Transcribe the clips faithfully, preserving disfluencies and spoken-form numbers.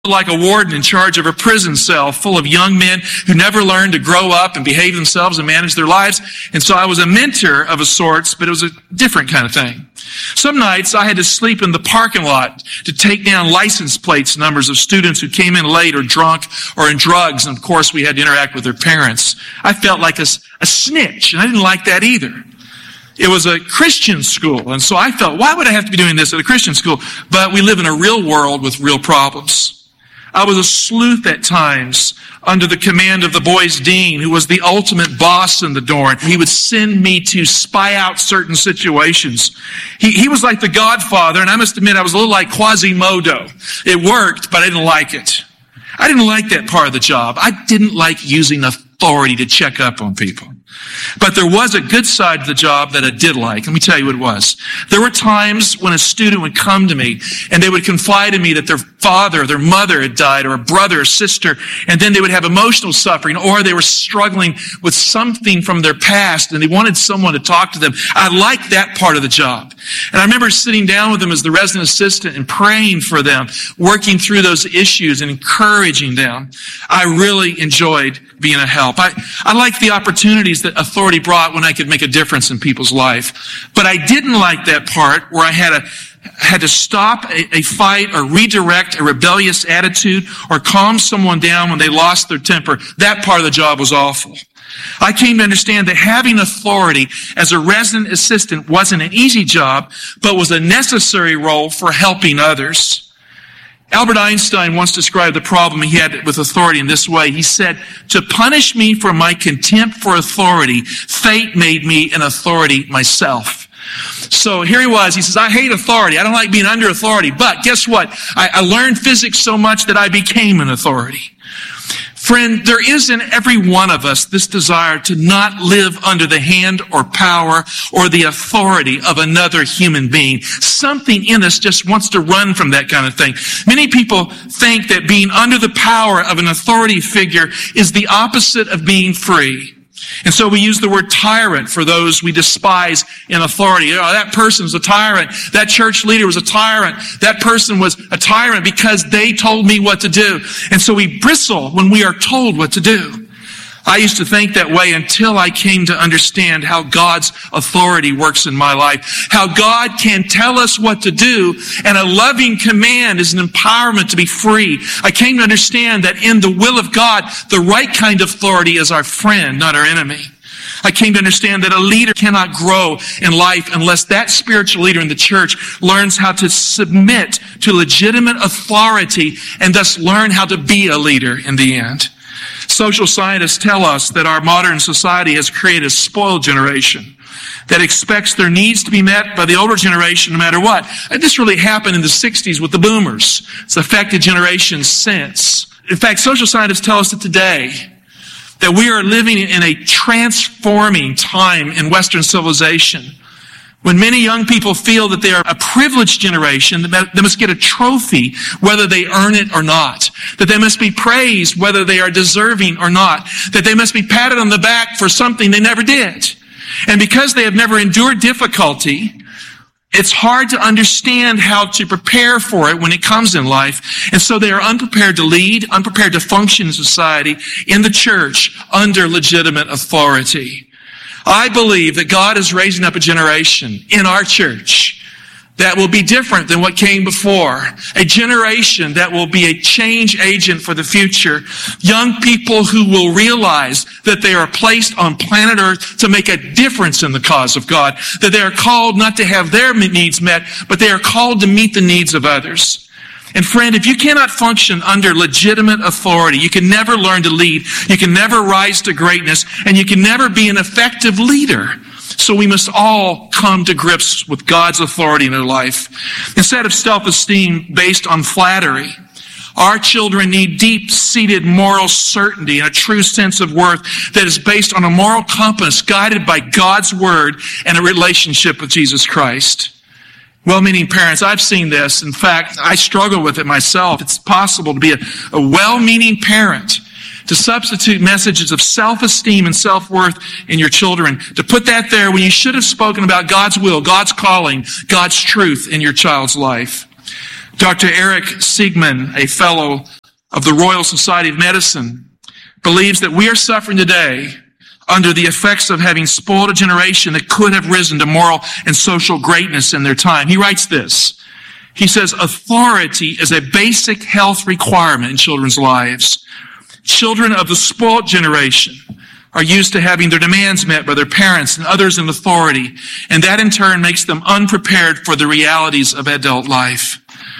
like a warden in charge of a prison cell full of young men who never learned to grow up and behave themselves and manage their lives. And so I was a mentor of a sorts, but it was a different kind of thing. Some nights I had to sleep in the parking lot to take down license plates numbers of students who came in late or drunk or in drugs. And of course we had to interact with their parents. I felt like a, a snitch, and I didn't like that either. It was a Christian school, and so I felt, why would I have to be doing this at a Christian school? But we live in a real world with real problems. I was a sleuth at times under the command of the boys' dean, who was the ultimate boss in the dorm. He would send me to spy out certain situations. He, he was like the Godfather, and I must admit I was a little like Quasimodo. It worked, but I didn't like it. I didn't like that part of the job. I didn't like using authority to check up on people. But there was a good side to the job that I did like. Let me tell you what it was. There were times when a student would come to me and they would confide in me that their father or their mother had died, or a brother or sister, and then they would have emotional suffering, or they were struggling with something from their past and they wanted someone to talk to them. I liked that part of the job. And I remember sitting down with them as the resident assistant and praying for them, working through those issues and encouraging them. I really enjoyed being a help. I, I liked the opportunities that authority brought when I could make a difference in people's life. But I didn't like that part where I had a had to stop a, a fight or redirect a rebellious attitude or calm someone down when they lost their temper. That part of the job was awful. I came to understand that having authority as a resident assistant wasn't an easy job, but was a necessary role for helping others. Albert Einstein once described the problem he had with authority in this way. He said, "To punish me for my contempt for authority, fate made me an authority myself." So here he was. He says, I hate authority. I don't like being under authority. But guess what? I, I learned physics so much that I became an authority. Friend, there is in every one of us this desire to not live under the hand or power or the authority of another human being. Something in us just wants to run from that kind of thing. Many people think that being under the power of an authority figure is the opposite of being free. And so we use the word tyrant for those we despise in authority. You know, that person's a tyrant. That church leader was a tyrant. That person was a tyrant because they told me what to do. And so we bristle when we are told what to do. I used to think that way until I came to understand how God's authority works in my life. How God can tell us what to do, and a loving command is an empowerment to be free. I came to understand that in the will of God, the right kind of authority is our friend, not our enemy. I came to understand that a leader cannot grow in life unless that spiritual leader in the church learns how to submit to legitimate authority and thus learn how to be a leader in the end. Social scientists tell us that our modern society has created a spoiled generation that expects their needs to be met by the older generation no matter what. And this really happened in the sixties with the boomers. It's affected generations since. In fact, social scientists tell us that today that we are living in a transforming time in Western civilization, when many young people feel that they are a privileged generation, that they must get a trophy whether they earn it or not, that they must be praised whether they are deserving or not, that they must be patted on the back for something they never did. And because they have never endured difficulty, it's hard to understand how to prepare for it when it comes in life. And so they are unprepared to lead, unprepared to function in society, in the church, under legitimate authority. I believe that God is raising up a generation in our church that will be different than what came before. A generation that will be a change agent for the future. Young people who will realize that they are placed on planet Earth to make a difference in the cause of God. That they are called not to have their needs met, but they are called to meet the needs of others. And friend, if you cannot function under legitimate authority, you can never learn to lead, you can never rise to greatness, and you can never be an effective leader. So we must all come to grips with God's authority in our life. Instead of self-esteem based on flattery, our children need deep-seated moral certainty and a true sense of worth that is based on a moral compass guided by God's Word and a relationship with Jesus Christ. Well-meaning parents, I've seen this. In fact, I struggle with it myself. It's possible to be a, a well-meaning parent, to substitute messages of self-esteem and self-worth in your children, to put that there when you should have spoken about God's will, God's calling, God's truth in your child's life. Doctor Eric Siegman, a fellow of the Royal Society of Medicine, believes that we are suffering today under the effects of having spoiled a generation that could have risen to moral and social greatness in their time. He writes this. He says, authority is a basic health requirement in children's lives. Children of the spoiled generation are used to having their demands met by their parents and others in authority, and that in turn makes them unprepared for the realities of adult life.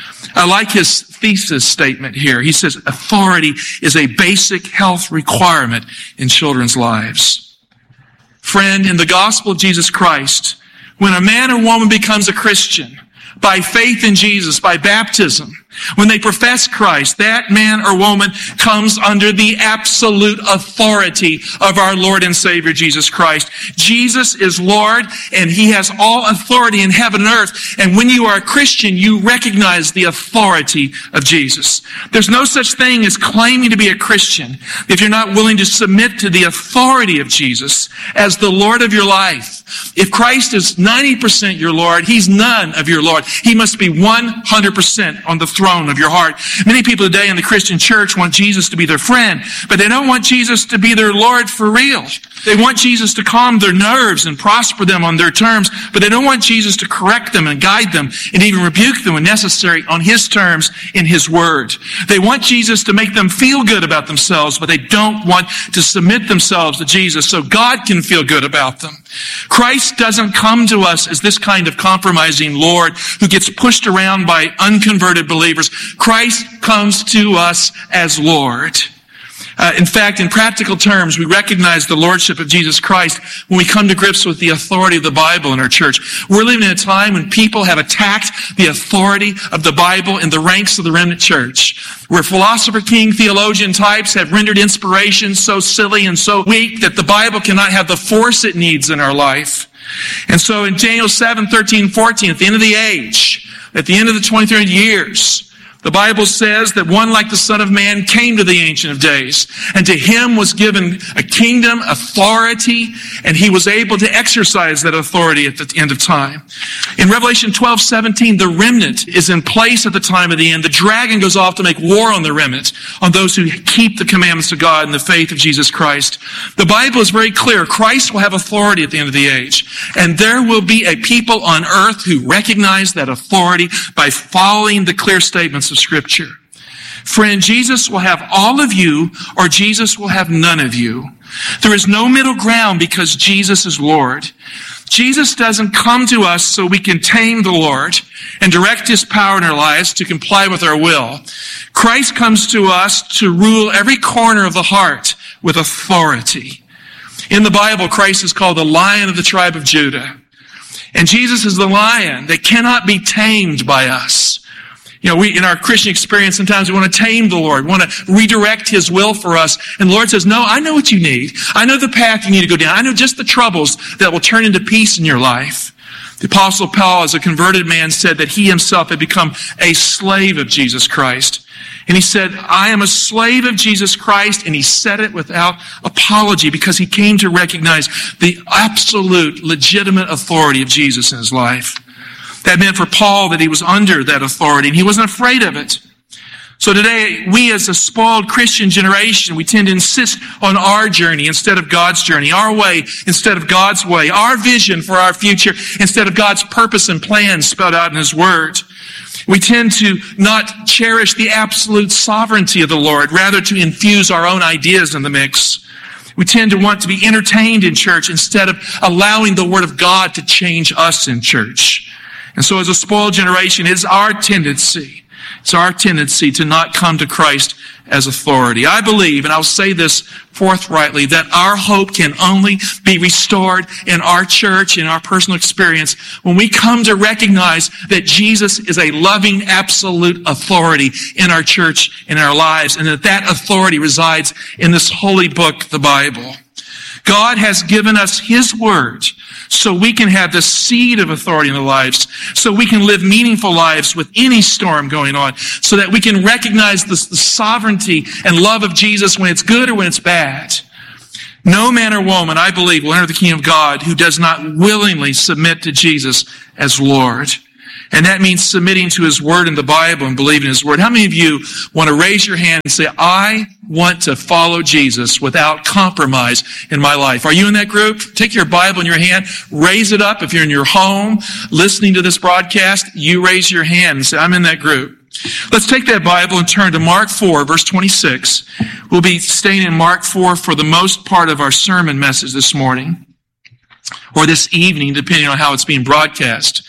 I like his thesis statement here. He says, authority is a basic health requirement in children's lives. Friend, in the gospel of Jesus Christ, when a man or woman becomes a Christian, by faith in Jesus, by baptism, when they profess Christ, that man or woman comes under the absolute authority of our Lord and Savior, Jesus Christ. Jesus is Lord, and He has all authority in heaven and earth. And when you are a Christian, you recognize the authority of Jesus. There's no such thing as claiming to be a Christian if you're not willing to submit to the authority of Jesus as the Lord of your life. If Christ is ninety percent your Lord, He's none of your Lord. He must be one hundred percent on the throne of your heart. Many people today in the Christian church want Jesus to be their friend, but they don't want Jesus to be their Lord for real. They want Jesus to calm their nerves and prosper them on their terms, but they don't want Jesus to correct them and guide them and even rebuke them when necessary on His terms in His Word. They want Jesus to make them feel good about themselves, but they don't want to submit themselves to Jesus so God can feel good about them. Christ doesn't come to us as this kind of compromising Lord who gets pushed around by unconverted believers. Christ comes to us as Lord. Uh, in fact, in practical terms, we recognize the lordship of Jesus Christ when we come to grips with the authority of the Bible in our church. We're living in a time when people have attacked the authority of the Bible in the ranks of the remnant church, where philosopher, king, theologian types have rendered inspiration so silly and so weak that the Bible cannot have the force it needs in our life. And so in Daniel seven, thirteen, fourteen, at the end of the age, at the end of the twenty-third years, the Bible says that one like the Son of Man came to the Ancient of Days, and to Him was given a kingdom, authority, and He was able to exercise that authority at the end of time. In Revelation twelve, seventeen, the remnant is in place at the time of the end. The dragon goes off to make war on the remnant, on those who keep the commandments of God and the faith of Jesus Christ. The Bible is very clear. Christ will have authority at the end of the age, and there will be a people on earth who recognize that authority by following the clear statements of Scripture. Friend, Jesus will have all of you, or Jesus will have none of you. There is no middle ground because Jesus is Lord. Jesus doesn't come to us so we can tame the Lord and direct His power in our lives to comply with our will. Christ comes to us to rule every corner of the heart with authority. In the Bible, Christ is called the Lion of the tribe of Judah. And Jesus is the lion that cannot be tamed by us. You know, we, in our Christian experience, sometimes we want to tame the Lord, we want to redirect His will for us. And the Lord says, no, I know what you need. I know the path you need to go down. I know just the troubles that will turn into peace in your life. The Apostle Paul, as a converted man, said that he himself had become a slave of Jesus Christ. And he said, I am a slave of Jesus Christ, and he said it without apology because he came to recognize the absolute, legitimate authority of Jesus in his life. That meant for Paul that he was under that authority, and he wasn't afraid of it. So today, we as a spoiled Christian generation, we tend to insist on our journey instead of God's journey, our way instead of God's way, our vision for our future instead of God's purpose and plan spelled out in His Word. We tend to not cherish the absolute sovereignty of the Lord, rather to infuse our own ideas in the mix. We tend to want to be entertained in church instead of allowing the Word of God to change us in church. And so as a spoiled generation, it's our tendency, it's our tendency to not come to Christ as authority. I believe, and I'll say this forthrightly, that our hope can only be restored in our church, in our personal experience, when we come to recognize that Jesus is a loving, absolute authority in our church, in our lives, and that that authority resides in this holy book, the Bible. God has given us His Word so we can have the seed of authority in our lives, so we can live meaningful lives with any storm going on, so that we can recognize the, the sovereignty and love of Jesus when it's good or when it's bad. No man or woman, I believe, will enter the kingdom of God who does not willingly submit to Jesus as Lord. And that means submitting to His Word in the Bible and believing His Word. How many of you want to raise your hand and say, I want to follow Jesus without compromise in my life? Are you in that group? Take your Bible in your hand, raise it up. If you're in your home listening to this broadcast, you raise your hand and say, I'm in that group. Let's take that Bible and turn to Mark four, verse twenty-six. We'll be staying in Mark four for the most part of our sermon message this morning, or this evening, depending on how it's being broadcast.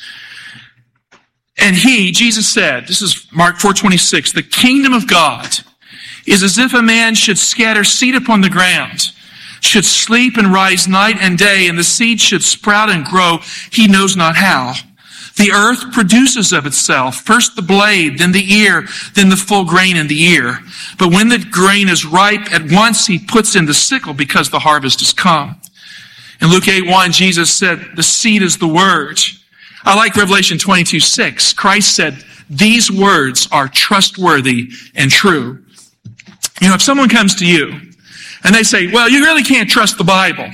And He, Jesus said, this is Mark four twenty-six, the kingdom of God is as if a man should scatter seed upon the ground, should sleep and rise night and day, and the seed should sprout and grow, he knows not how. The earth produces of itself first the blade, then the ear, then the full grain in the ear. But when the grain is ripe, at once he puts in the sickle because the harvest is come. In Luke eight one, Jesus said, the seed is the word. I like Revelation twenty-two six. Christ said, these words are trustworthy and true. You know, if someone comes to you and they say, well, you really can't trust the Bible.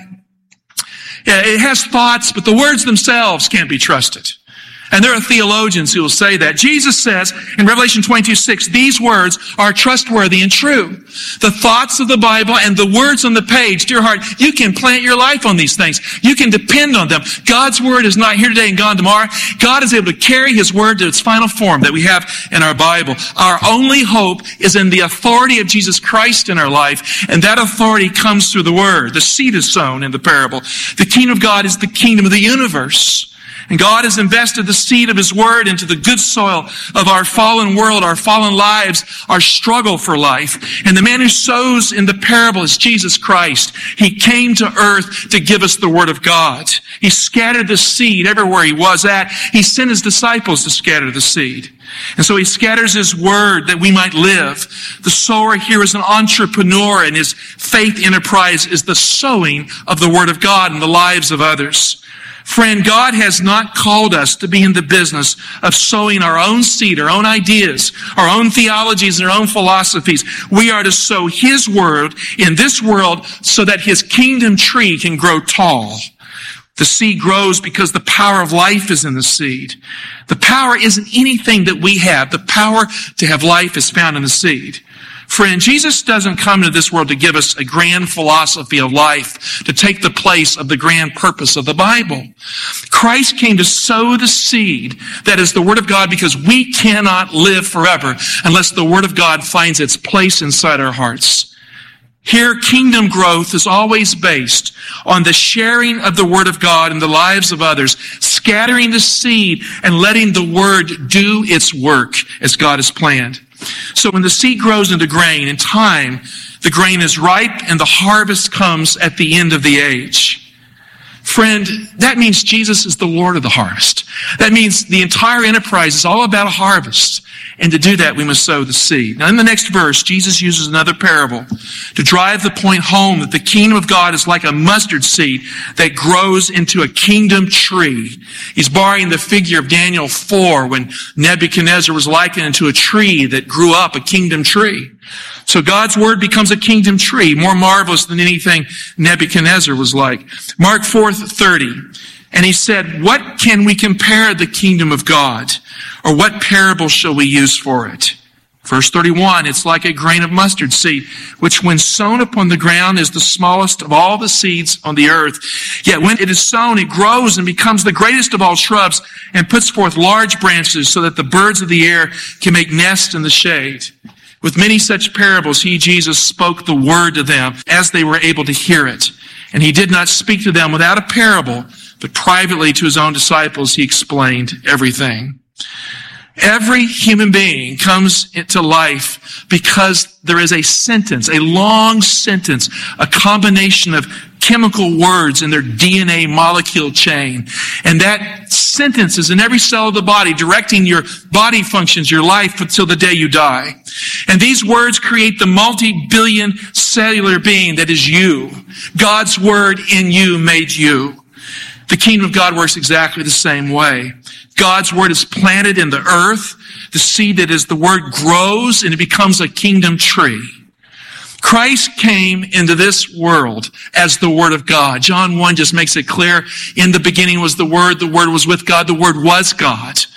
Yeah, it has thoughts, but the words themselves can't be trusted. And there are theologians who will say that. Jesus says in Revelation twenty-two six, these words are trustworthy and true. The thoughts of the Bible and the words on the page, dear heart, you can plant your life on these things. You can depend on them. God's Word is not here today and gone tomorrow. God is able to carry His Word to its final form that we have in our Bible. Our only hope is in the authority of Jesus Christ in our life, and that authority comes through the Word. The seed is sown in the parable. The kingdom of God is the kingdom of the universe. And God has invested the seed of His Word into the good soil of our fallen world, our fallen lives, our struggle for life. And the man who sows in the parable is Jesus Christ. He came to earth to give us the Word of God. He scattered the seed everywhere He was at. He sent His disciples to scatter the seed. And so He scatters His Word that we might live. The sower here is an entrepreneur, and his faith enterprise is the sowing of the Word of God in the lives of others. Friend, God has not called us to be in the business of sowing our own seed, our own ideas, our own theologies, and our own philosophies. We are to sow His Word in this world so that His kingdom tree can grow tall. The seed grows because the power of life is in the seed. The power isn't anything that we have. The power to have life is found in the seed. Friend, Jesus doesn't come into this world to give us a grand philosophy of life to take the place of the grand purpose of the Bible. Christ came to sow the seed that is the Word of God, because we cannot live forever unless the Word of God finds its place inside our hearts. Here, kingdom growth is always based on the sharing of the Word of God in the lives of others, scattering the seed and letting the Word do its work as God has planned. So when the seed grows into grain, in time, the grain is ripe and the harvest comes at the end of the age. Friend, that means Jesus is the Lord of the harvest. That means the entire enterprise is all about a harvest. And to do that, we must sow the seed. Now, in the next verse, Jesus uses another parable to drive the point home that the kingdom of God is like a mustard seed that grows into a kingdom tree. He's borrowing the figure of Daniel four when Nebuchadnezzar was likened to a tree that grew up, a kingdom tree. So God's Word becomes a kingdom tree, more marvelous than anything Nebuchadnezzar was like. Mark four thirty. And He said, what can we compare the kingdom of God? Or what parable shall we use for it? Verse thirty-one, it's like a grain of mustard seed, which when sown upon the ground is the smallest of all the seeds on the earth. Yet when it is sown, it grows and becomes the greatest of all shrubs and puts forth large branches so that the birds of the air can make nests in the shade. With many such parables, He, Jesus, spoke the word to them as they were able to hear it. And He did not speak to them without a parable, but privately to His own disciples He explained everything. Every human being comes into life because there is a sentence, a long sentence, a combination of chemical words in their D N A molecule chain. And that sentence is in every cell of the body, directing your body functions, your life until the day you die. And these words create the multi-billion cellular being that is you. God's Word in you made you. The kingdom of God works exactly the same way. God's Word is planted in the earth. The seed that is the Word grows and it becomes a kingdom tree. Christ came into this world as the Word of God. John one just makes it clear. In the beginning was the Word. The Word was with God. The Word was God.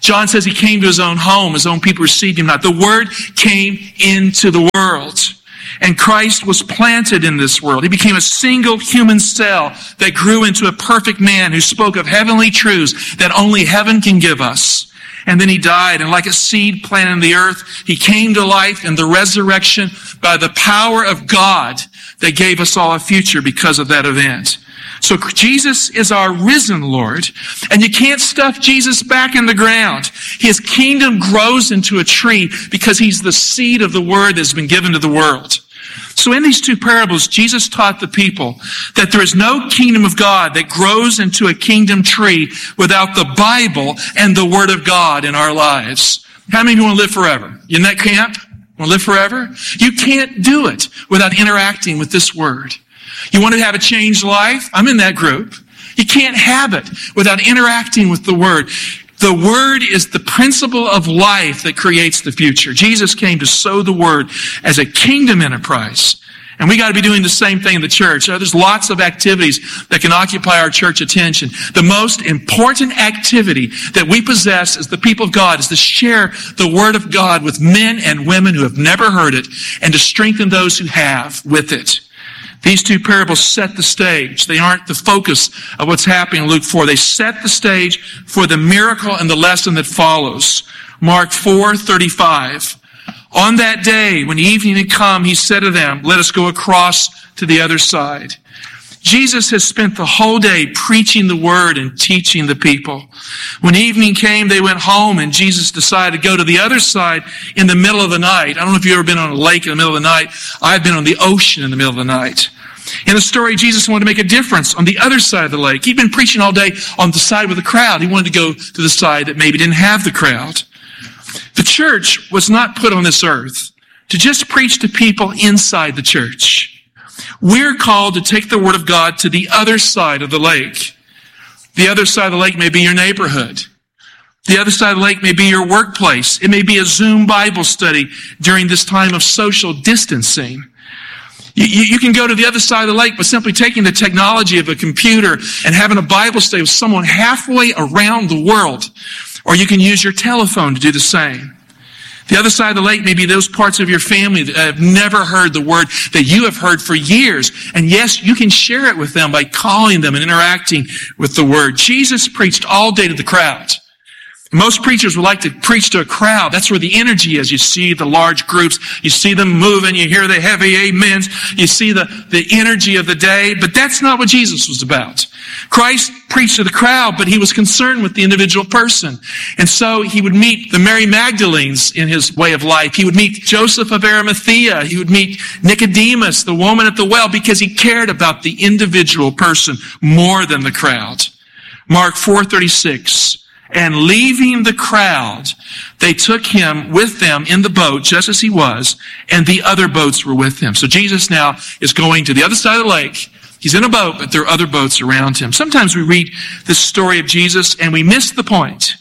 John says he came to his own home. His own people received him not. The Word came into the world. And Christ was planted in this world. He became a single human cell that grew into a perfect man who spoke of heavenly truths that only heaven can give us. And then he died, and like a seed planted in the earth, he came to life in the resurrection by the power of God that gave us all a future because of that event. So Jesus is our risen Lord, and you can't stuff Jesus back in the ground. His kingdom grows into a tree because he's the seed of the word that's been given to the world. So in these two parables, Jesus taught the people that there is no kingdom of God that grows into a kingdom tree without the Bible and the Word of God in our lives. How many of you want to live forever? You in that camp? Want to live forever? You can't do it without interacting with this Word. You want to have a changed life? I'm in that group. You can't have it without interacting with the Word. The Word is the principle of life that creates the future. Jesus came to sow the Word as a kingdom enterprise. And we got to be doing the same thing in the church. There's lots of activities that can occupy our church attention. The most important activity that we possess as the people of God is to share the Word of God with men and women who have never heard it and to strengthen those who have with it. These two parables set the stage. They aren't the focus of what's happening in Luke four. They set the stage for the miracle and the lesson that follows. Mark four thirty-five. On that day, when evening had come, he said to them, let us go across to the other side. Jesus has spent the whole day preaching the word and teaching the people. When evening came, they went home, and Jesus decided to go to the other side in the middle of the night. I don't know if you've ever been on a lake in the middle of the night. I've been on the ocean in the middle of the night. In the story, Jesus wanted to make a difference on the other side of the lake. He'd been preaching all day on the side with the crowd. He wanted to go to the side that maybe didn't have the crowd. The church was not put on this earth to just preach to people inside the church. We're called to take the Word of God to the other side of the lake. The other side of the lake may be your neighborhood. The other side of the lake may be your workplace. It may be a Zoom Bible study during this time of social distancing. You, you, you can go to the other side of the lake by simply taking the technology of a computer and having a Bible study with someone halfway around the world. Or you can use your telephone to do the same. The other side of the lake may be those parts of your family that have never heard the word that you have heard for years. And yes, you can share it with them by calling them and interacting with the word. Jesus preached all day to the crowd. Most preachers would like to preach to a crowd. That's where the energy is. You see the large groups. You see them moving. You hear the heavy amens. You see the, the energy of the day. But that's not what Jesus was about. Christ preached to the crowd, but he was concerned with the individual person. And so he would meet the Mary Magdalenes in his way of life. He would meet Joseph of Arimathea. He would meet Nicodemus, the woman at the well, because he cared about the individual person more than the crowd. Mark four thirty-six. And leaving the crowd, they took him with them in the boat, just as he was, and the other boats were with him. So Jesus now is going to the other side of the lake. He's in a boat, but there are other boats around him. Sometimes we read this story of Jesus and we miss the point.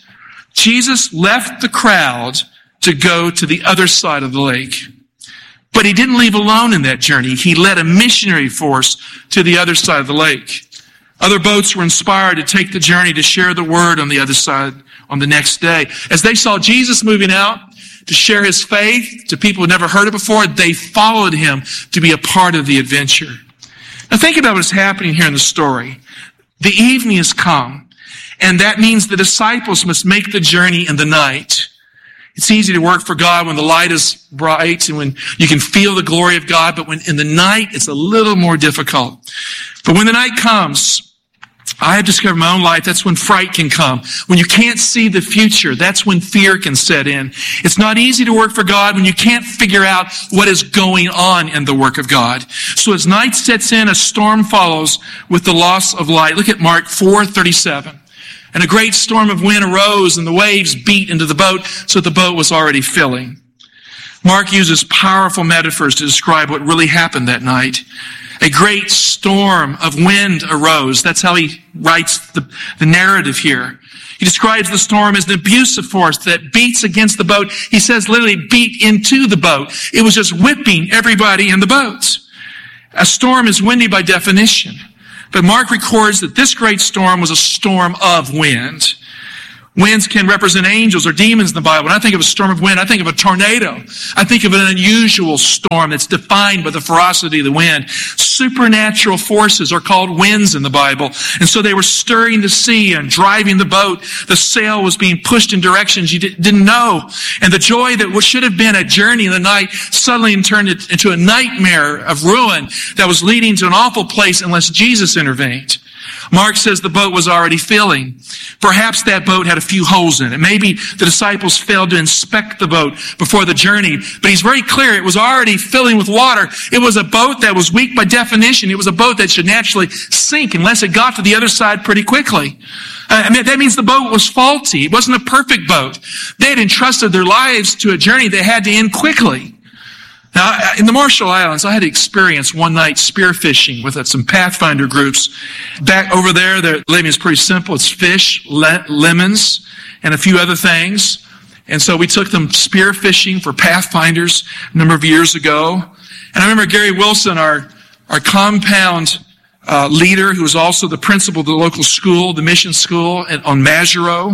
Jesus left the crowd to go to the other side of the lake. But he didn't leave alone in that journey. He led a missionary force to the other side of the lake. Other boats were inspired to take the journey to share the word on the other side on the next day. As they saw Jesus moving out to share his faith to people who never heard it before, they followed him to be a part of the adventure. Now think about what's happening here in the story. The evening has come, and that means the disciples must make the journey in the night. It's easy to work for God when the light is bright and when you can feel the glory of God, but when in the night, it's a little more difficult. But when the night comes, I have discovered in my own life, that's when fright can come. When you can't see the future, that's when fear can set in. It's not easy to work for God when you can't figure out what is going on in the work of God. So as night sets in, a storm follows with the loss of light. Look at Mark four thirty-seven. And a great storm of wind arose, and the waves beat into the boat, so the boat was already filling. Mark uses powerful metaphors to describe what really happened that night. A great storm of wind arose. That's how he writes the, the narrative here. He describes the storm as an abusive force that beats against the boat. He says literally beat into the boat. It was just whipping everybody in the boat. A storm is windy by definition. But Mark records that this great storm was a storm of wind. Winds can represent angels or demons in the Bible. When I think of a storm of wind, I think of a tornado. I think of an unusual storm that's defined by the ferocity of the wind. Supernatural forces are called winds in the Bible. And so they were stirring the sea and driving the boat. The sail was being pushed in directions you didn't know. And the joy that should have been a journey in the night suddenly turned into a nightmare of ruin that was leading to an awful place unless Jesus intervened. Mark says the boat was already filling. Perhaps that boat had a few holes in it. Maybe the disciples failed to inspect the boat before the journey. But he's very clear it was already filling with water. It was a boat that was weak by definition. It was a boat that should naturally sink unless it got to the other side pretty quickly. Uh, I mean, that means the boat was faulty. It wasn't a perfect boat. They had entrusted their lives to a journey that had to end quickly. Now, in the Marshall Islands, I had experience one night spearfishing with some Pathfinder groups. Back over there, their living is pretty simple. It's fish, le- lemons, and a few other things. And so we took them spearfishing for Pathfinders a number of years ago. And I remember Gary Wilson, our, our compound uh, leader, who was also the principal of the local school, the mission school at, on Mazureau.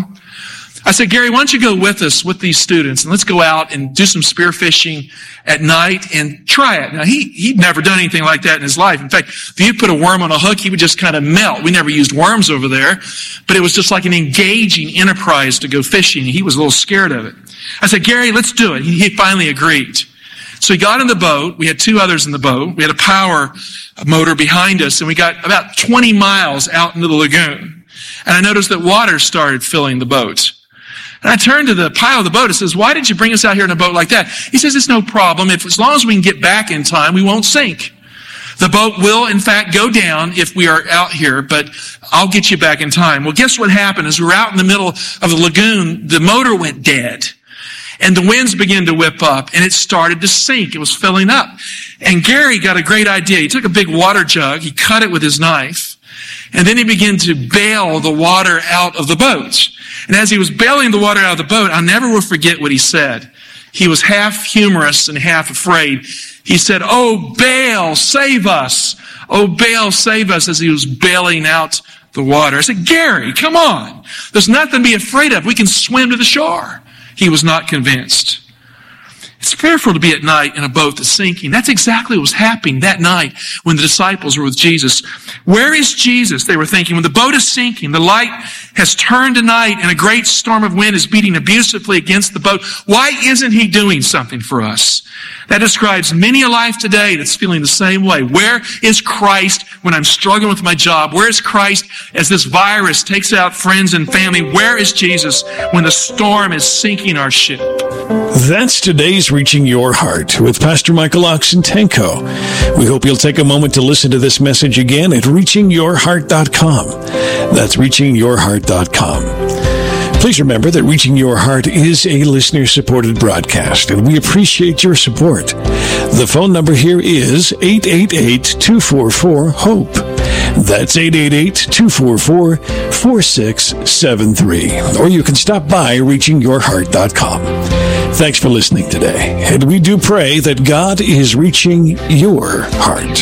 I said, Gary, why don't you go with us with these students and let's go out and do some spearfishing at night and try it. Now, he, he'd never done anything like that in his life. In fact, if you put a worm on a hook, he would just kind of melt. We never used worms over there, but it was just like an engaging enterprise to go fishing. He was a little scared of it. I said, Gary, let's do it. He, he finally agreed. So he got in the boat. We had two others in the boat. We had a power motor behind us, and we got about twenty miles out into the lagoon. And I noticed that water started filling the boat. And I turned to the pilot of the boat and says, why did you bring us out here in a boat like that? He says, it's no problem. If as long as we can get back in time, we won't sink. The boat will, in fact, go down if we are out here, but I'll get you back in time. Well, guess what happened? As we were out in the middle of the lagoon, the motor went dead. And the winds began to whip up, and it started to sink. It was filling up. And Gary got a great idea. He took a big water jug, he cut it with his knife, and then he began to bail the water out of the boat. And as he was bailing the water out of the boat, I never will forget what he said. He was half humorous and half afraid. He said, "Oh, Baal, save us. Oh, Baal, save us," as he was bailing out the water. I said, Gary, come on. There's nothing to be afraid of. We can swim to the shore. He was not convinced. It's fearful to be at night in a boat that's sinking. That's exactly what was happening that night when the disciples were with Jesus. Where is Jesus? They were thinking. When the boat is sinking, the light has turned to night, and a great storm of wind is beating abusively against the boat. Why isn't he doing something for us? That describes many a life today that's feeling the same way. Where is Christ when I'm struggling with my job? Where is Christ as this virus takes out friends and family? Where is Jesus when the storm is sinking our ship? That's today's Reaching Your Heart with Pastor Michael Oxentenko. We hope you'll take a moment to listen to this message again at reaching your heart dot com. That's reaching your heart dot com. Please remember that Reaching Your Heart is a listener-supported broadcast, and we appreciate your support. The phone number here is eight eight eight, two four four, HOPE. That's eight eight eight, two four four, four six seven three. Or you can stop by reaching your heart dot com. Thanks for listening today, and we do pray that God is reaching your heart.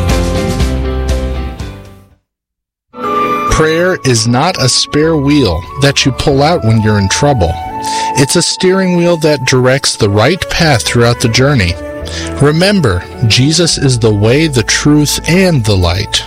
Prayer is not a spare wheel that you pull out when you're in trouble. It's a steering wheel that directs the right path throughout the journey. Remember, Jesus is the way, the truth, and the light.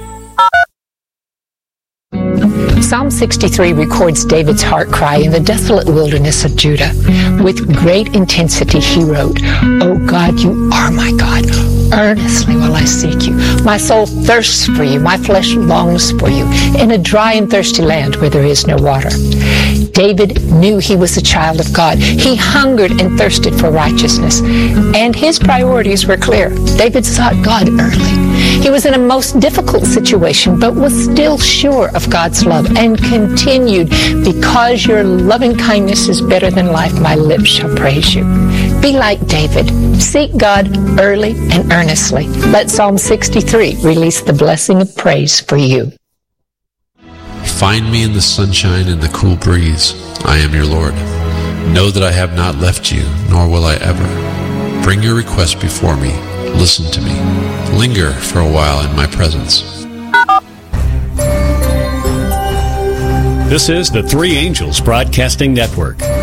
Psalm sixty-three records David's heart cry in the desolate wilderness of Judah. With great intensity he wrote, "O God, you are my God. Earnestly will I seek you. My soul thirsts for you. My flesh longs for you in a dry and thirsty land where there is no water." David knew he was a child of God. He hungered and thirsted for righteousness. And his priorities were clear. David sought God early. He was in a most difficult situation, but was still sure of God's love and continued, "Because your loving kindness is better than life, my lips shall praise you." Be like David. Seek God early and earnestly. Let Psalm sixty-three release the blessing of praise for you. Find me in the sunshine and the cool breeze. I am your Lord. Know that I have not left you, nor will I ever. Bring your request before me. Listen to me. Linger for a while in my presence. This is the Three Angels Broadcasting Network.